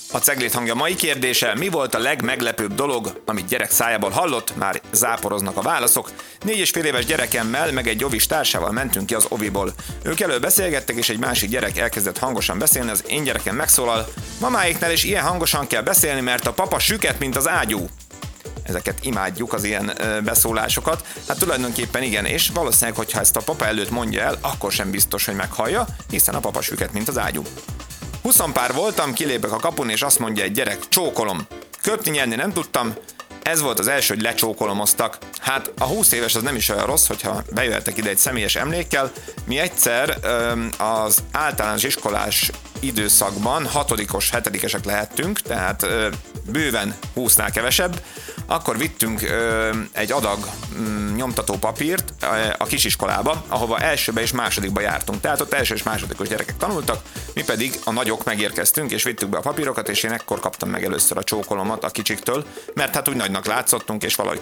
A Cegléd hangja mai kérdése: mi volt a legmeglepőbb dolog, amit gyerek szájából hallott? Már záporoznak a válaszok. 4,5 éves gyerekemmel, meg egy ovis társával mentünk ki az oviból. Ők elől beszélgettek, és egy másik gyerek elkezdett hangosan beszélni, az én gyerekem megszólal: mamáiknál is ilyen hangosan kell beszélni, mert a papa süket, mint az ágyú. Ezeket imádjuk, az ilyen beszólásokat. Hát tulajdonképpen igen, és valószínűleg, hogyha ezt a papa előtt mondja el, akkor sem biztos, hogy meghallja, hiszen a papa süket, mint az ágyú. 20 pár voltam, kilépek a kapun, és azt mondja egy gyerek: csókolom. Köpni, nyerni nem tudtam, ez volt az első, hogy lecsókolomoztak. Hát a 20 éves az nem is olyan rossz, hogyha bejöhetek ide egy személyes emlékkel. Mi egyszer az általános iskolás időszakban 6-os, 7-esek lehettünk, tehát bőven 20-nál kevesebb, akkor vittünk egy adag nyomtató papírt a kisiskolába, ahova elsőbe és másodikba jártunk. Tehát ott első és másodikos gyerekek tanultak, mi pedig a nagyok megérkeztünk, és vittük be a papírokat, és én ekkor kaptam meg először a csókolomat a kicsiktől, mert hát úgy nagynak látszottunk, és valahogy